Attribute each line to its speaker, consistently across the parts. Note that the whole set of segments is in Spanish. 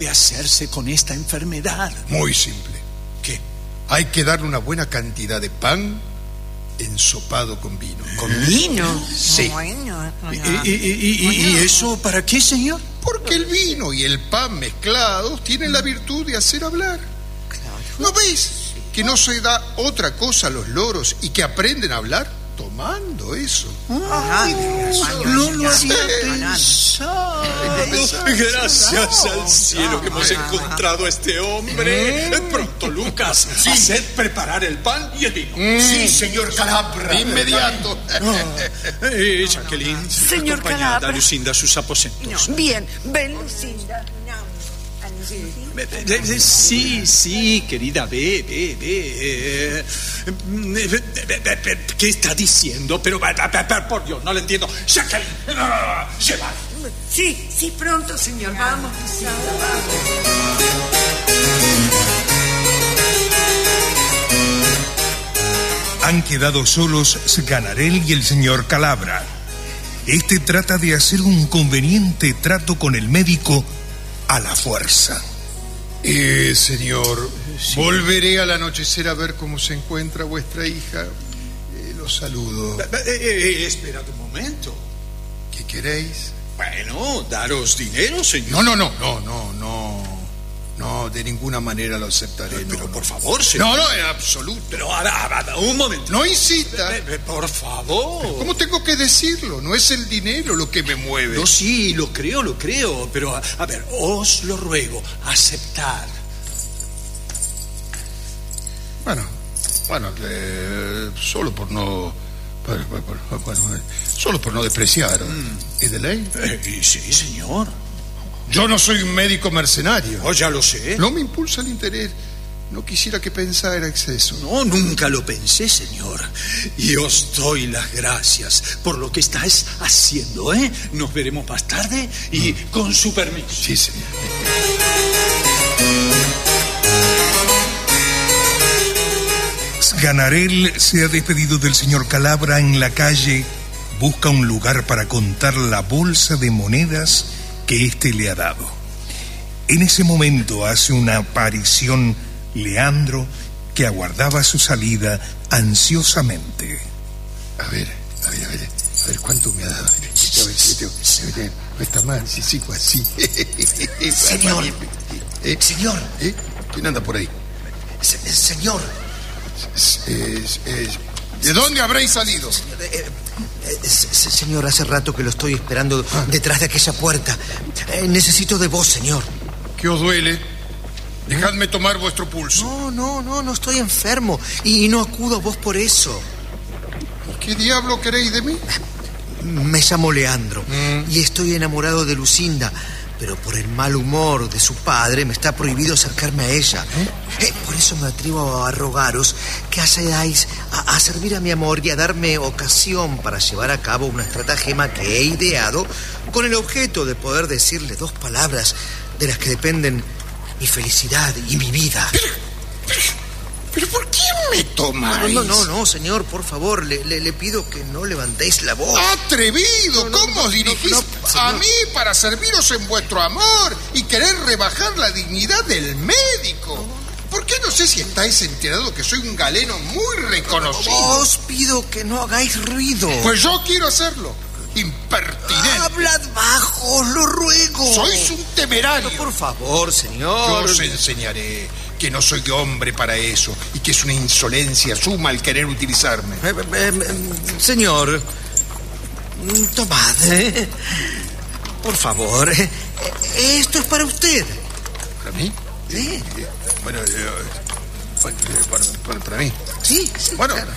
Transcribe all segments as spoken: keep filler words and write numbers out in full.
Speaker 1: debe hacerse con esta enfermedad?
Speaker 2: Muy simple.
Speaker 1: ¿Qué?
Speaker 2: Hay que darle una buena cantidad de pan ensopado con vino.
Speaker 1: ¿Con vino?
Speaker 2: Sí.
Speaker 3: Bueno,
Speaker 1: ¿Y, y, y, y, y eso para qué, señor?
Speaker 2: Porque el vino y el pan mezclados tienen la virtud de hacer hablar. ¿No ves que no se da otra cosa a los loros y que aprenden a hablar tomando eso?
Speaker 1: Ay, no lo había pensado. Gracias al cielo que hemos encontrado a este hombre. Pronto, Lucas, haced preparar el pan y el vino.
Speaker 2: Sí, señor Calabra. Inmediato.
Speaker 1: Eh, Jacqueline,
Speaker 3: Señor
Speaker 1: acompañad
Speaker 3: Calabra.
Speaker 1: a Lucinda a sus aposentos.
Speaker 3: Bien, ven, Lucinda.
Speaker 1: Eh, eh, Sí, sí, querida, ve, ve, ve. Eh, eh, eh, eh, ¿Qué está diciendo? Pero, eh, eh, eh, por Dios, no lo entiendo. Jacqueline, no, no, no, llevad.
Speaker 3: Sí, sí, pronto, señor. Vamos, Lucinda, vamos.
Speaker 4: Han quedado solos Sganarelle y el señor Calabra. Este trata de hacer un conveniente trato con el médico a la fuerza.
Speaker 2: Eh, señor, sí. Volveré al anochecer a ver cómo se encuentra vuestra hija. Eh, los saludo.
Speaker 1: Eh, eh, esperad un momento.
Speaker 2: ¿Qué queréis?
Speaker 1: Bueno, daros dinero, señor.
Speaker 2: No, no, no, no, no, no. No, de ninguna manera lo aceptaré.
Speaker 1: Pero
Speaker 2: no,
Speaker 1: por
Speaker 2: no.
Speaker 1: favor, señor.
Speaker 2: No, no, en absoluto.
Speaker 1: Pero ahora, ahora, un momento.
Speaker 2: No insista.
Speaker 1: Eh, eh, Por favor.
Speaker 2: ¿Cómo tengo que decirlo? No es el dinero lo que me mueve.
Speaker 1: No, sí, lo creo, lo creo. Pero, a, a ver, os lo ruego, aceptar.
Speaker 2: Bueno, bueno, eh, solo por no... Bueno, bueno, bueno, solo por no despreciar. Mm. ¿Es de ley?
Speaker 1: Eh, sí, señor.
Speaker 2: Yo no soy un médico mercenario.
Speaker 1: Oh, ya lo sé.
Speaker 2: No me impulsa el interés. No quisiera que pensara exceso.
Speaker 1: No, nunca lo pensé, señor. Y os doy las gracias por lo que estáis haciendo, ¿eh? Nos veremos más tarde y mm. con su permiso.
Speaker 2: Sí, señor.
Speaker 4: Sganarelle se ha despedido del señor Calabra en la calle. Busca un lugar para contar la bolsa de monedas que éste le ha dado. En ese momento hace una aparición Leandro, que aguardaba su salida ansiosamente.
Speaker 2: A ver, a ver, a ver, a ver cuánto me ha dado. A ver, a ver, no está mal, si sigo así.
Speaker 5: Señor,
Speaker 2: ¿Eh?
Speaker 5: señor.
Speaker 2: ¿Eh? ¿Quién anda por ahí?
Speaker 5: Se, señor.
Speaker 2: Es, es, es, ¿De dónde habréis salido?
Speaker 5: Señor, eh, eh, se, señor, hace rato que lo estoy esperando ah. detrás de aquella puerta. Eh, necesito de vos, señor.
Speaker 2: ¿Qué os duele? Dejadme tomar vuestro pulso.
Speaker 5: No, no, no, no estoy enfermo y no acudo a vos por eso.
Speaker 2: ¿Qué diablo queréis de mí?
Speaker 5: Me llamo Leandro
Speaker 2: mm.
Speaker 5: y estoy enamorado de Lucinda, pero por el mal humor de su padre me está prohibido acercarme a ella. ¿Eh? Eh, por eso me atrevo a rogaros que accedáis a, a servir a mi amor y a darme ocasión para llevar a cabo una estratagema que he ideado con el objeto de poder decirle dos palabras de las que dependen mi felicidad y mi vida.
Speaker 2: Pero, pero, pero ¿por qué me tomáis?
Speaker 5: No, no, no, no, señor, por favor, le, le, le pido que no levantéis la voz.
Speaker 2: ¡Atrevido!
Speaker 5: No, no,
Speaker 2: ¿Cómo
Speaker 5: no,
Speaker 2: os dirigís
Speaker 5: no, no,
Speaker 2: a mí para serviros en vuestro amor y querer rebajar la dignidad del médico? ¿Por qué no sé si estáis enterados que soy un galeno muy reconocido?
Speaker 5: Os pido que no hagáis ruido.
Speaker 2: Pues yo quiero hacerlo. Impertinente.
Speaker 5: Hablad bajo, lo ruego.
Speaker 2: Sois un temerario.
Speaker 5: No, por favor, señor.
Speaker 2: Yo os enseñaré que no soy hombre para eso y que es una insolencia suma el querer utilizarme.
Speaker 5: Eh, eh, eh, señor, tomad. Eh. Por favor, eh, esto es para usted.
Speaker 2: ¿Para mí?
Speaker 5: Sí.
Speaker 2: Eh, eh, bueno, eh, para, para, para mí.
Speaker 5: Sí, sí.
Speaker 2: Bueno,
Speaker 5: claro.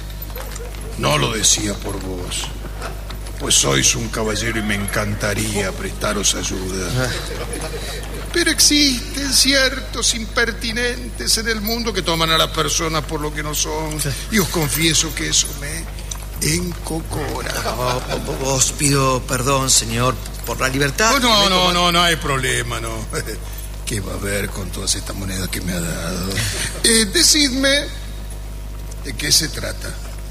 Speaker 2: No lo decía por vos. Pues sois un caballero y me encantaría prestaros ayuda. Pero existen ciertos impertinentes en el mundo que toman a las personas por lo que no son. Y os confieso que eso me encocora.
Speaker 5: Oh, os pido perdón, señor, por la libertad.
Speaker 2: Oh, no, no, no, no hay problema, no. ¿Qué va a haber con todas estas monedas que me ha dado? Eh, decidme, ¿de qué se trata?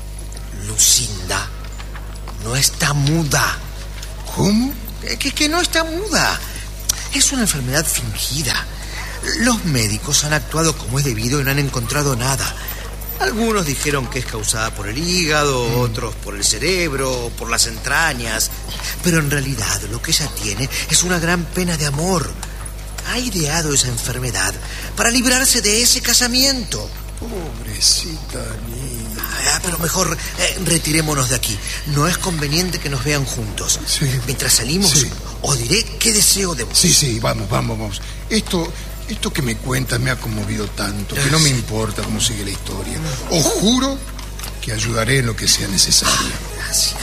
Speaker 5: Lucinda no está muda.
Speaker 2: ¿Cómo?
Speaker 5: Que, que no está muda. Es una enfermedad fingida. Los médicos han actuado como es debido y no han encontrado nada. Algunos dijeron que es causada por el hígado, mm. otros por el cerebro, por las entrañas. Pero en realidad lo que ella tiene es una gran pena de amor. Ha ideado esa enfermedad para librarse de ese casamiento.
Speaker 2: Pobrecita niña.
Speaker 5: Ah, pero mejor eh, retirémonos de aquí. No es conveniente que nos vean juntos.
Speaker 2: Sí.
Speaker 5: Mientras salimos,
Speaker 2: sí.
Speaker 5: os diré qué deseo de vos.
Speaker 2: Sí, sí, vamos, vamos, vamos. Esto... Esto que me cuentas me ha conmovido tanto que no me importa cómo sigue la historia. Os juro que ayudaré en lo que sea necesario.
Speaker 5: Gracias.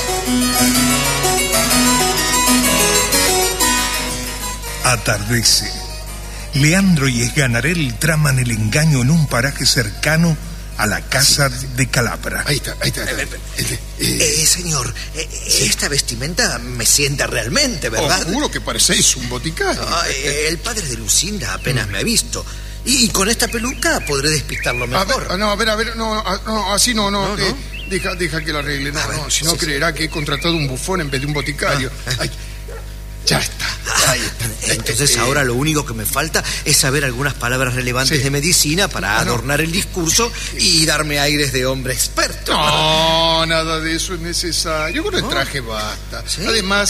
Speaker 4: Atardece. Leandro y Esganarel traman el engaño en un paraje cercano a la casa sí, sí. de Calabra.
Speaker 2: Ahí está, ahí está. Ahí está. Eh, eh,
Speaker 5: eh, eh, señor, eh, ¿sí? Esta vestimenta me sienta realmente, ¿verdad?
Speaker 2: Os juro que parecéis un boticario.
Speaker 5: Ah, eh, el padre de Lucinda apenas mm. me ha visto. Y, y con esta peluca podré despistarlo mejor.
Speaker 2: A ver, no, a ver, a ver, no, no así no, no. ¿No, eh, no? Deja, deja que lo arregle. No, ver, no, si no sí, creerá sí. que he contratado un bufón en vez de un boticario. Ah, Ay, ya está. Ahí está.
Speaker 5: Entonces ahora lo único que me falta es saber algunas palabras relevantes sí. de medicina para adornar el discurso y darme aires de hombre experto.
Speaker 2: No, nada de eso es necesario. Con el traje basta. ¿Sí? Además,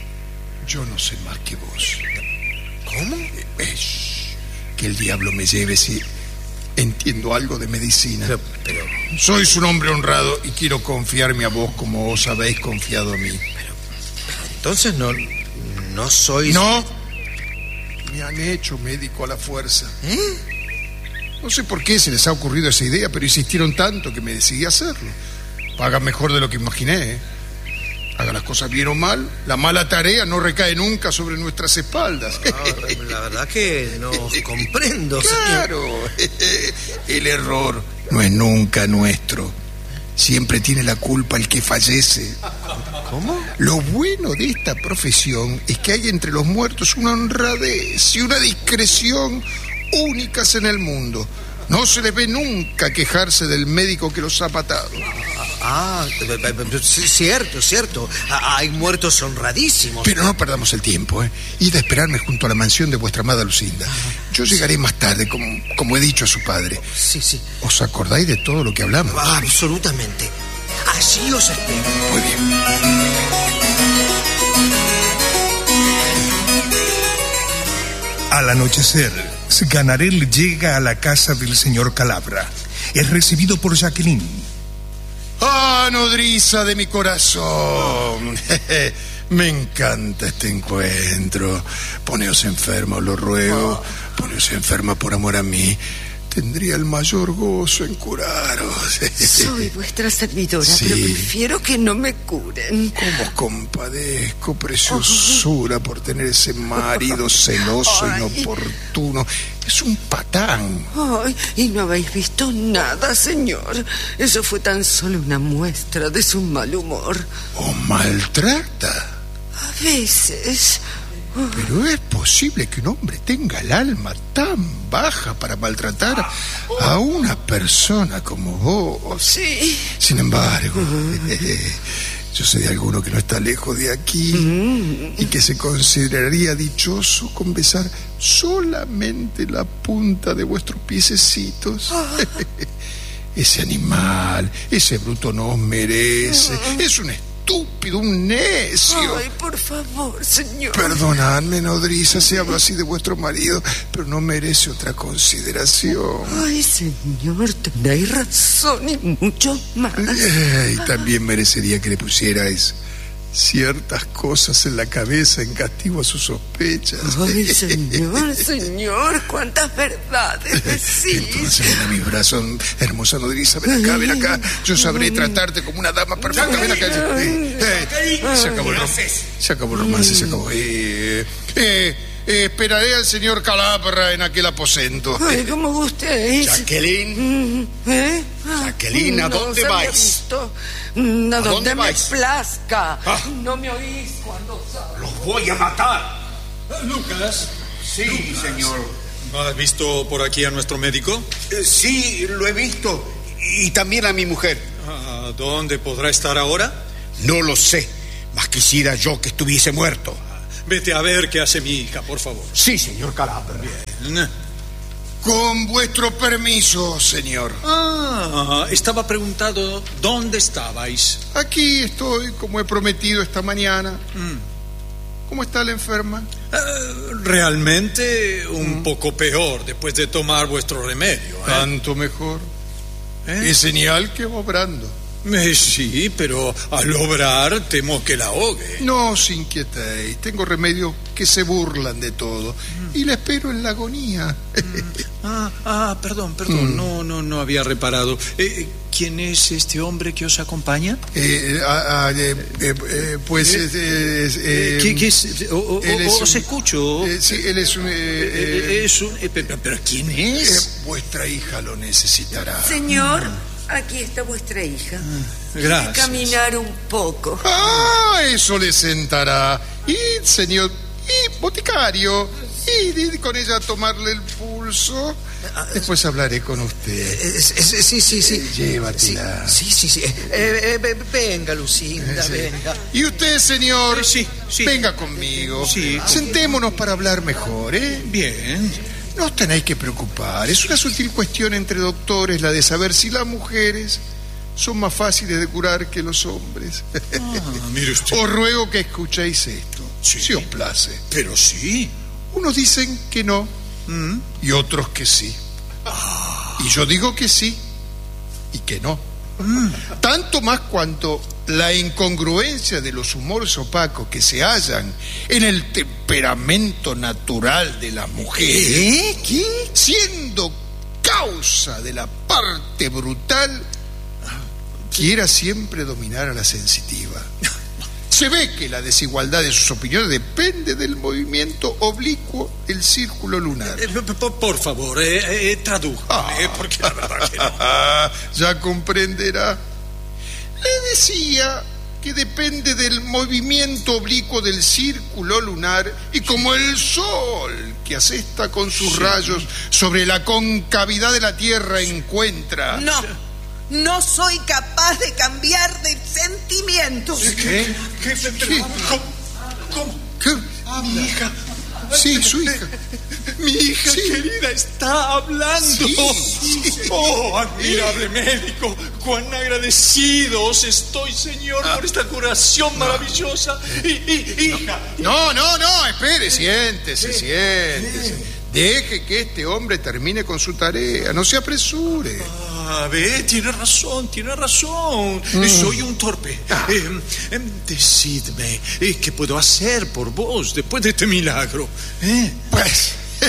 Speaker 2: yo no sé más que vos.
Speaker 5: ¿Cómo?
Speaker 2: Eh, que el diablo me lleve si entiendo algo de medicina.
Speaker 5: Pero, pero...
Speaker 2: Sois un hombre honrado y quiero confiarme a vos como os habéis confiado a mí.
Speaker 5: Pero, pero entonces no... ¿No sois...?
Speaker 2: No, me han hecho médico a la fuerza.
Speaker 5: ¿Eh?
Speaker 2: No sé por qué se les ha ocurrido esa idea, pero insistieron tanto que me decidí a hacerlo. Pagan mejor de lo que imaginé, ¿eh? Hagan las cosas bien o mal, la mala tarea no recae nunca sobre nuestras espaldas.
Speaker 5: No, la verdad que no comprendo.
Speaker 2: Claro, el error no es nunca nuestro. Siempre tiene la culpa el que fallece.
Speaker 5: ¿Cómo?
Speaker 2: Lo bueno de esta profesión es que hay entre los muertos una honradez y una discreción únicas en el mundo. No se les ve nunca quejarse del médico que los ha matado.
Speaker 5: Ah, cierto, cierto. Hay muertos honradísimos.
Speaker 2: Pero no perdamos el tiempo, ¿eh? Id a esperarme junto a la mansión de vuestra amada Lucinda. Yo llegaré más tarde, como, como he dicho a su padre.
Speaker 5: Sí, sí.
Speaker 2: ¿Os acordáis de todo lo que hablamos?
Speaker 5: Ah, absolutamente. Así os espero.
Speaker 2: Muy bien.
Speaker 4: Al anochecer, Sganarelle llega a la casa del señor Calabra. Es recibido por Jacqueline.
Speaker 2: ¡Ah, nodriza de mi corazón! Me encanta este encuentro. Poneos enferma, os lo ruego. Poneos enferma por amor a mí. Tendría el mayor gozo en curaros.
Speaker 3: Soy vuestra servidora,
Speaker 2: sí.
Speaker 3: Pero prefiero que no me curen.
Speaker 2: Cómo os compadezco, preciosura, oh. por tener ese marido celoso, Ay. inoportuno. Es un patán.
Speaker 3: Ay, y no habéis visto nada, señor. Eso fue tan solo una muestra de su mal humor.
Speaker 2: ¿Os maltrata?
Speaker 3: A veces...
Speaker 2: Pero es posible que un hombre tenga el alma tan baja para maltratar a una persona como vos.
Speaker 3: Sí.
Speaker 2: Sin embargo, yo sé de alguno que no está lejos de aquí y que se consideraría dichoso con besar solamente la punta de vuestros piececitos. Ese animal, ese bruto no os merece. Es un estúpido, un necio.
Speaker 3: Ay, por favor, señor.
Speaker 2: Perdonadme, nodriza, si hablo así de vuestro marido, pero no merece otra consideración.
Speaker 3: Ay, señor, tenéis razón y mucho más.
Speaker 2: Y también merecería que le pusierais ciertas cosas en la cabeza en castigo a sus sospechas.
Speaker 3: Ay, señor, señor, cuántas verdades decís.
Speaker 2: Entonces ven a mis brazos, hermosa nodriza, ven acá, ven acá. Yo sabré tratarte como una dama perfecta. Ven acá. Eh, eh, se acabó el romance. Se acabó el romance, se acabó. Eh, eh, eh, esperaré al señor Calabra en aquel aposento.
Speaker 3: Ay, como gustéis.
Speaker 6: Jacqueline.
Speaker 3: ¿Eh?
Speaker 6: Jacqueline, ¿a dónde
Speaker 3: no
Speaker 6: vais?
Speaker 3: ¿A dónde, ¿A dónde me vais? plazca.
Speaker 6: Ah.
Speaker 3: No me oís cuando salgo.
Speaker 6: Los voy a matar.
Speaker 1: Lucas.
Speaker 6: Sí, Lucas. Señor.
Speaker 1: ¿Has visto por aquí a nuestro médico?
Speaker 6: Eh, sí, lo he visto. Y también a mi mujer.
Speaker 1: ¿A ¿Dónde podrá estar ahora?
Speaker 6: No lo sé. Más quisiera yo que estuviese muerto.
Speaker 1: vete a ver qué hace mi hija, por favor.
Speaker 6: Sí, señor Calabra.
Speaker 1: Bien.
Speaker 2: Con vuestro permiso, señor.
Speaker 1: Ah, estaba preguntado dónde estabais.
Speaker 2: Aquí estoy, como he prometido esta mañana.
Speaker 1: Mm.
Speaker 2: ¿Cómo está la enferma?
Speaker 1: Uh, realmente un mm. poco peor después de tomar vuestro remedio. ¿eh?
Speaker 2: Tanto mejor. ¿Eh? Es señal que va obrando.
Speaker 1: Eh, sí, pero al obrar temo que la ahogue.
Speaker 2: No os inquietéis, tengo remedios que se burlan de todo mm. y la espero en la agonía.
Speaker 1: Mm. Ah, ah, perdón, perdón, mm. no, no, no había reparado. Eh, ¿Quién es este hombre que os acompaña?
Speaker 2: Eh, ah, ah, eh, eh, eh, pues... Eh, eh, eh,
Speaker 1: ¿Qué, qué es? O, o, es ¿Os
Speaker 2: un,
Speaker 1: escucho?
Speaker 2: Eh, sí, él es un... Eh, eh,
Speaker 1: es un eh, pero, ¿pero quién es?
Speaker 2: Eh, vuestra hija lo necesitará.
Speaker 3: Señor... Mm. Aquí está vuestra hija.
Speaker 1: Gracias.
Speaker 3: Quiere caminar un poco.
Speaker 2: Ah, eso le sentará. Y, señor, y boticario, y, y con ella tomarle el pulso. Después hablaré con usted.
Speaker 5: Eh, sí, sí, sí.
Speaker 2: Eh, llévatela.
Speaker 5: Sí, sí, sí. Eh, eh, venga, Lucinda, sí. venga.
Speaker 2: Y usted, señor,
Speaker 1: eh, sí, sí.
Speaker 2: venga conmigo.
Speaker 1: Sí.
Speaker 2: Sentémonos para hablar mejor, ¿eh?
Speaker 1: Bien.
Speaker 2: No os tenéis que preocupar. Es una sutil cuestión entre doctores la de saber si las mujeres son más fáciles de curar que los hombres.
Speaker 1: Ah, mire usted.
Speaker 2: Os ruego que escuchéis esto,
Speaker 1: sí.
Speaker 2: si os place.
Speaker 1: Pero sí.
Speaker 2: Unos dicen que no
Speaker 1: ¿Mm?
Speaker 2: y otros que sí.
Speaker 1: Ah.
Speaker 2: Y yo digo que sí y que no. Mm. Tanto más cuanto la incongruencia de los humores opacos que se hallan en el temperamento natural de las mujeres,
Speaker 1: ¿Eh? ¿Qué?
Speaker 2: siendo causa de la parte brutal, quiera siempre dominar a la sensitiva. Se ve que la desigualdad de sus opiniones depende del movimiento oblicuo del círculo lunar.
Speaker 1: Eh, por, por favor, eh, eh, tradújame, ah. porque la verdad que no.
Speaker 2: Ya comprenderá. Le decía que depende del movimiento oblicuo del círculo lunar y como el sol que asesta con sus sí. rayos sobre la concavidad de la Tierra encuentra...
Speaker 7: No. No soy capaz de cambiar de sentimientos.
Speaker 2: ¿Qué?
Speaker 1: ¿Qué? ¿Qué? ¿Cómo? ¿Cómo?
Speaker 2: ¿Qué?
Speaker 1: Mi hija.
Speaker 2: Sí, su hija.
Speaker 1: Mi hija sí. querida está hablando.
Speaker 2: Sí, sí.
Speaker 1: Oh, admirable médico. Cuán agradecidos estoy, Señor, ah. por esta curación no. maravillosa. Y, y, hija.
Speaker 2: No, no, no, espere, siéntese, sí. siéntese. Deje que este hombre termine con su tarea, no se apresure.
Speaker 1: Ah, ve, tiene razón, tiene razón. Mm. Soy un torpe. Ah. Eh, eh, decidme, eh, ¿qué puedo hacer por vos después de este milagro? ¿Eh?
Speaker 2: Pues,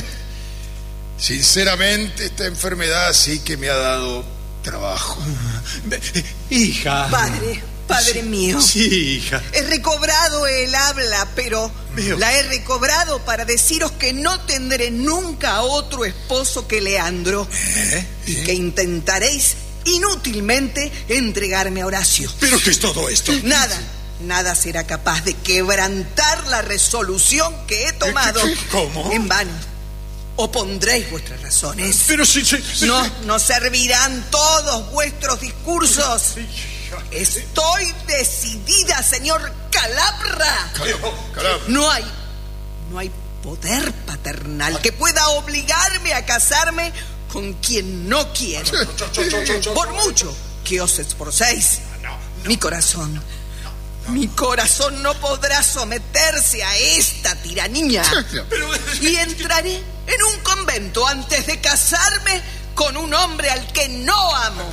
Speaker 2: sinceramente, esta enfermedad sí que me ha dado trabajo.
Speaker 1: Eh, hija.
Speaker 7: Padre, padre
Speaker 1: sí,
Speaker 7: mío.
Speaker 1: Sí, hija.
Speaker 7: He recobrado el habla, pero
Speaker 1: Veo.
Speaker 7: la he recobrado para deciros que no tendré nunca otro esposo que Leandro.
Speaker 1: ¿Eh?
Speaker 7: Y que intentaréis inútilmente entregarme a Horacio.
Speaker 1: ¿Pero qué es todo esto?
Speaker 7: Nada, nada será capaz de quebrantar la resolución que he tomado.
Speaker 1: ¿Qué, qué, ¿Cómo?
Speaker 7: En vano. Opondréis vuestras razones.
Speaker 1: Pero si... si, si
Speaker 7: no, no servirán todos vuestros discursos. Estoy decidida, señor Calabra.
Speaker 2: Calabra.
Speaker 7: No hay, no hay poder paternal que pueda obligarme a casarme con quien no quiero. Por mucho que os esforcéis, mi corazón, mi corazón no podrá someterse a esta tiranía. Y entraré en un convento antes de casarme con un hombre al que no amo.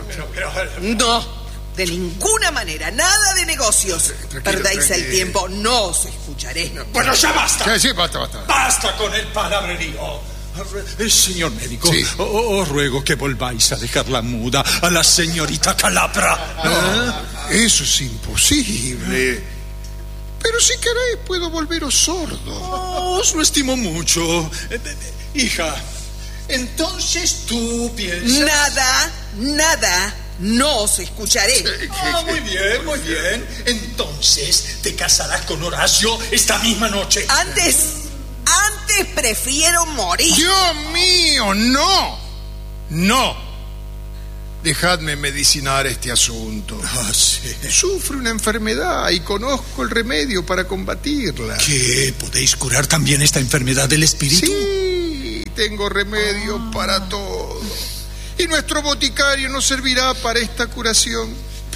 Speaker 7: No. De ninguna manera, nada de negocios. Tranquilo, Perdéis tranquilo. el tiempo, no os escucharé.
Speaker 1: Bueno, ya basta.
Speaker 2: Sí, sí, basta, basta.
Speaker 1: Basta con el palabrerío. Señor médico, sí. os oh, oh, ruego que volváis a dejarla muda a la señorita Calabra.
Speaker 2: No, ¿eh? Eso es imposible. Pero si queréis puedo volveros sordo.
Speaker 1: Oh, os lo estimo mucho. Eh, eh, hija, entonces tú piensas...
Speaker 7: Nada, nada. No os escucharé.
Speaker 1: Ah, muy bien, muy bien. Entonces te casarás con Horacio esta misma noche.
Speaker 7: Antes, antes prefiero morir.
Speaker 2: Dios mío, no. No. dejadme medicinar este asunto.
Speaker 1: Ah, sí.
Speaker 2: Sufre una enfermedad y conozco el remedio para combatirla.
Speaker 1: ¿Qué? ¿Podéis curar también esta enfermedad del espíritu?
Speaker 2: Sí, tengo remedio ah. para todo. Y nuestro boticario nos servirá para esta curación.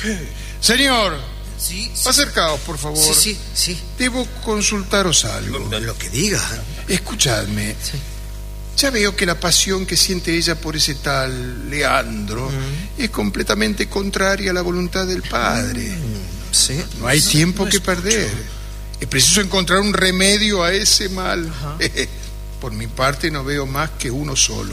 Speaker 2: Señor,
Speaker 5: sí, sí.
Speaker 2: Acercaos, por favor.
Speaker 5: Sí, sí, sí.
Speaker 2: Debo consultaros algo.
Speaker 5: Lo, lo que diga.
Speaker 2: Escuchadme.
Speaker 5: Sí.
Speaker 2: Ya veo que la pasión que siente ella por ese tal Leandro mm. es completamente contraria a la voluntad del padre.
Speaker 5: Mm. Sí.
Speaker 2: No hay
Speaker 5: no,
Speaker 2: tiempo
Speaker 5: no
Speaker 2: que
Speaker 5: escucho.
Speaker 2: perder. Es preciso encontrar un remedio a ese mal.
Speaker 5: Ajá.
Speaker 2: Por mi parte no veo más que uno solo.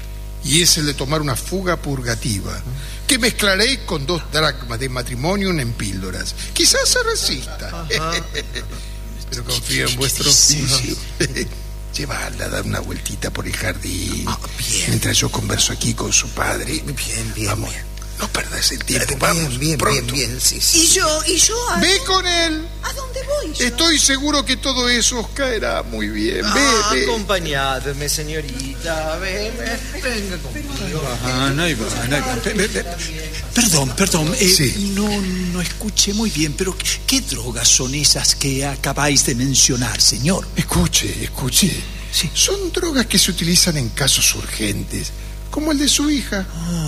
Speaker 2: Y es el de tomar una fuga purgativa, que mezclaré con dos dracmas de matrimonio en píldoras. Quizás se resista. Pero confío en vuestro oficio. Llevarla a dar una vueltita por el jardín.
Speaker 5: Ah, bien.
Speaker 2: Mientras yo converso aquí con su padre.
Speaker 5: Bien, bien,
Speaker 2: Vamos,
Speaker 5: bien.
Speaker 2: no perdas el tiempo,
Speaker 5: Bien,
Speaker 2: vamos,
Speaker 5: bien,
Speaker 2: pronto.
Speaker 5: bien, bien, sí, sí.
Speaker 7: Y yo, y yo... ¿a,
Speaker 2: Ve con él.
Speaker 7: ¿a dónde voy yo?
Speaker 2: Estoy seguro que todo eso os caerá muy bien. Ve,
Speaker 5: Ah,
Speaker 2: ve.
Speaker 5: acompañadme, señorita. Ven, ven, venga conmigo.
Speaker 1: Ah, no hay va, no hay va. Pe- pe- pe- Perdón, perdón. eh,
Speaker 2: Sí.
Speaker 1: No, no escuché muy bien, pero ¿qué, ¿qué drogas son esas que acabáis de mencionar, señor?
Speaker 2: Escuche, escuche.
Speaker 1: Sí.
Speaker 2: Son drogas que se utilizan en casos urgentes, como el de su hija.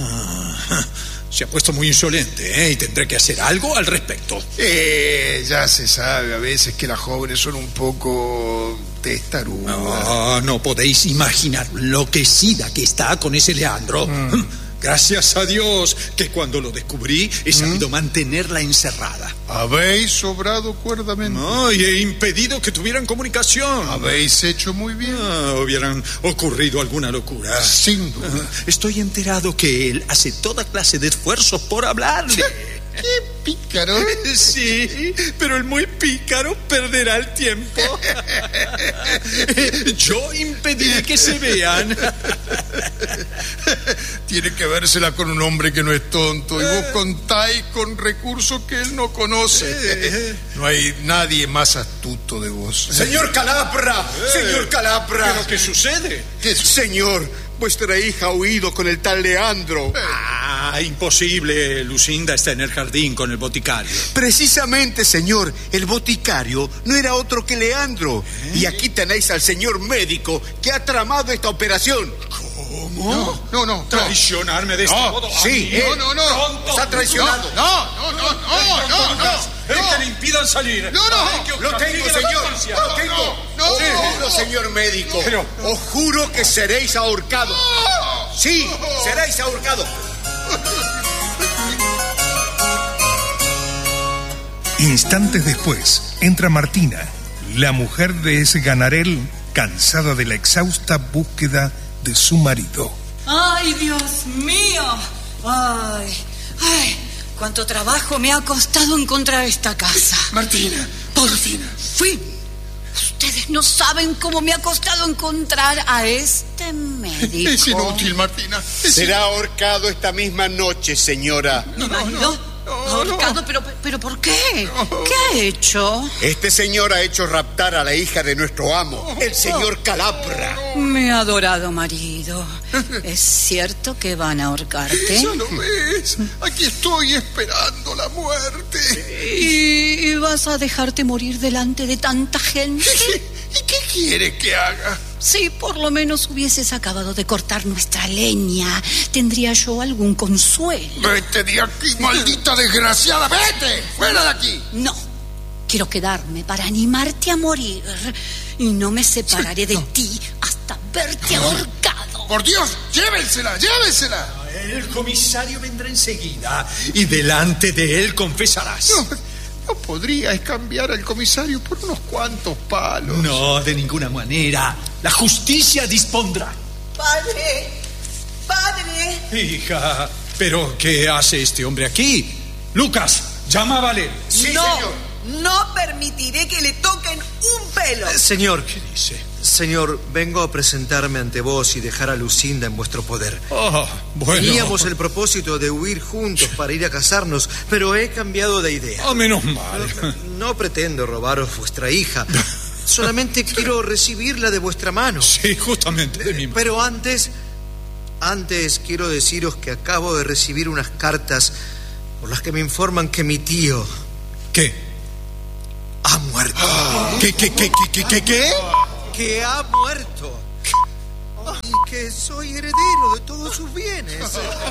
Speaker 1: Ah, se ha puesto muy insolente, ¿eh? Y tendré que hacer algo al respecto.
Speaker 2: Eh, ya se sabe a veces que las jóvenes son un poco testarudas.
Speaker 1: No, no podéis imaginar lo enloquecida que está con ese Leandro.
Speaker 2: Mm.
Speaker 1: Gracias a Dios que cuando lo descubrí he sabido mm. mantenerla encerrada.
Speaker 2: Habéis sobrado cuerdamente.
Speaker 1: No, y he impedido que tuvieran comunicación.
Speaker 2: Habéis hecho muy bien.
Speaker 1: Ah, hubieran ocurrido alguna locura.
Speaker 2: Sin duda.
Speaker 1: Ah, estoy enterado que él hace toda clase de esfuerzos por hablarle.
Speaker 2: ¡Qué pícaro!
Speaker 1: Sí, pero el muy pícaro perderá el tiempo. Yo impediré que se vean.
Speaker 2: Tiene que vérsela con un hombre que no es tonto. Y vos contáis con recursos que él no conoce. No hay nadie más astuto de vos.
Speaker 6: Señor Calabra, señor Calabra.
Speaker 1: ¿Pero qué sucede?
Speaker 6: ¿Qué, señor, vuestra hija ha huido con el tal Leandro.
Speaker 1: Ah, imposible. Lucinda está en el jardín con el boticario.
Speaker 6: Precisamente, señor, el boticario no era otro que Leandro. ¿Eh? Y aquí tenéis al señor médico que ha tramado esta operación.
Speaker 1: ¿Cómo?
Speaker 2: No, no, no.
Speaker 1: ¿Traicionarme de este
Speaker 2: no,
Speaker 1: modo?
Speaker 6: Sí, eh,
Speaker 2: no, no, no.
Speaker 6: Pronto. Os ha traicionado.
Speaker 2: No, no, no, no, no, no.
Speaker 1: ¡El que le impidan salir!
Speaker 2: No, no.
Speaker 1: Ay, que os
Speaker 6: Lo
Speaker 1: castigue
Speaker 6: tengo,
Speaker 1: la
Speaker 6: señor.
Speaker 1: justicia.
Speaker 6: Lo tengo.
Speaker 2: No,
Speaker 6: Os
Speaker 2: no,
Speaker 6: juro, señor médico.
Speaker 1: Pero-
Speaker 6: Os juro que seréis ahorcados. Sí, seréis ahorcados.
Speaker 4: Instantes después, entra Martina, la mujer de ese Ganarel, cansada de la exhausta búsqueda de su marido.
Speaker 8: ¡Ay, Dios mío! ¡Ay! ¡Ay! ¡Cuánto trabajo me ha costado encontrar esta casa!
Speaker 2: Martina, por fin.
Speaker 8: Fui. Ustedes no saben cómo me ha costado encontrar a este médico.
Speaker 2: Es inútil, Martina. Es
Speaker 6: Será ahorcado esta misma noche, señora.
Speaker 8: ¿Mi marido? ¿Ahorcado? ¿Pero, ¿Pero por qué? ¿Qué ha hecho?
Speaker 6: Este señor ha hecho raptar a la hija de nuestro amo, el señor Calabra.
Speaker 8: Mi adorado marido. ¿Es cierto que van a ahorcarte?
Speaker 2: Ya lo ves. Aquí estoy esperando la muerte.
Speaker 8: ¿Y, y vas a dejarte morir delante de tanta gente?
Speaker 2: ¿Y qué quiere que haga?
Speaker 8: Si por lo menos hubieses acabado de cortar nuestra leña, tendría yo algún consuelo.
Speaker 2: Vete de aquí, maldita desgraciada. Vete, fuera de aquí.
Speaker 8: No, quiero quedarme para animarte a morir. Y no me separaré de ti hasta verte ahorcado.
Speaker 2: Por Dios, llévensela, llévensela.
Speaker 1: El comisario vendrá enseguida y delante de él confesarás.
Speaker 2: No, no podrías cambiar al comisario por unos cuantos palos.
Speaker 1: No, de ninguna manera. La justicia dispondrá.
Speaker 7: Padre, padre.
Speaker 1: Hija, ¿pero qué hace este hombre aquí? Lucas, llama a Valerio.
Speaker 6: Sí,
Speaker 7: no,
Speaker 6: señor.
Speaker 7: no permitiré que le toquen un pelo.
Speaker 5: Eh, señor,
Speaker 1: ¿Qué dice?
Speaker 5: señor, vengo a presentarme ante vos y dejar a Lucinda en vuestro poder.
Speaker 1: Oh, bueno.
Speaker 5: Teníamos el propósito de huir juntos para ir a casarnos, pero he cambiado de idea.
Speaker 1: Ah, menos mal.
Speaker 5: No pretendo robaros vuestra hija. Solamente quiero recibirla de vuestra mano.
Speaker 1: Sí, justamente de mi mano.
Speaker 5: Pero antes, antes quiero deciros que acabo de recibir unas cartas por las que me informan que mi tío...
Speaker 2: ¿Qué?
Speaker 5: Ha muerto.
Speaker 2: Ah, ¿Qué, qué, qué, qué, qué, qué, qué?
Speaker 5: Que ha muerto. Y que soy heredero de todos sus bienes.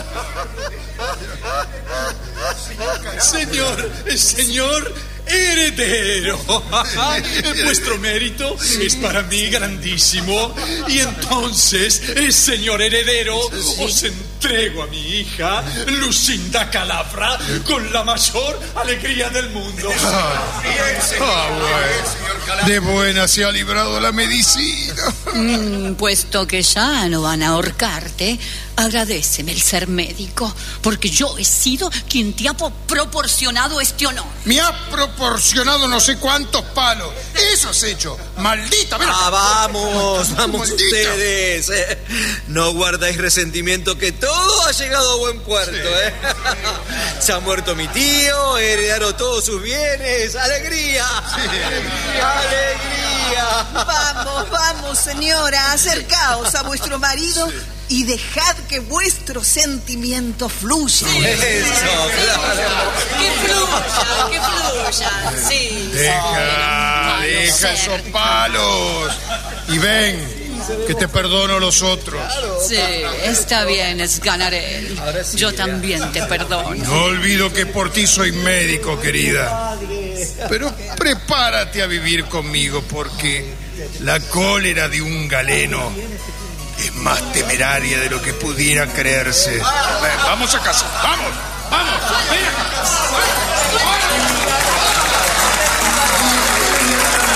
Speaker 1: Señor, señor heredero. Vuestro mérito es para mí grandísimo. Y entonces, señor heredero, os entrego a mi hija, Lucinda Calabra, con la mayor alegría del mundo.
Speaker 2: Ah, bueno. De buena se ha librado la medicina.
Speaker 8: Mm, puesto que ya no van a ahorcarte, agradéceme el ser médico, porque yo he sido quien te ha proporcionado este honor.
Speaker 2: Me has proporcionado no sé cuántos palos. Eso has hecho. Maldita. Ven
Speaker 5: Ah, vamos, vamos
Speaker 2: Maldita.
Speaker 5: ustedes. eh. No guardáis resentimiento, que todo ha llegado a buen puerto.
Speaker 2: Sí.
Speaker 5: ¿eh? Se ha muerto mi tío, heredaron todos sus bienes. ¡Alegría!
Speaker 2: Sí.
Speaker 5: ¡Alegría!
Speaker 7: Vamos, vamos, señora, acercaos a vuestro marido y dejad que vuestros sentimientos fluyan.
Speaker 5: Eso, claro.
Speaker 8: Que fluyan, que fluyan, sí.
Speaker 2: Deja,
Speaker 8: sí.
Speaker 2: deja
Speaker 8: Lo
Speaker 2: esos
Speaker 8: sé.
Speaker 2: palos. Y ven, que te perdono los otros.
Speaker 8: Sí, está bien, es ganaré. Yo también te perdono.
Speaker 2: No olvido que por ti soy médico, querida. Pero prepárate a vivir conmigo, porque la cólera de un galeno es más temeraria de lo que pudiera creerse. Ven, vamos a casa, vamos, vamos, ven.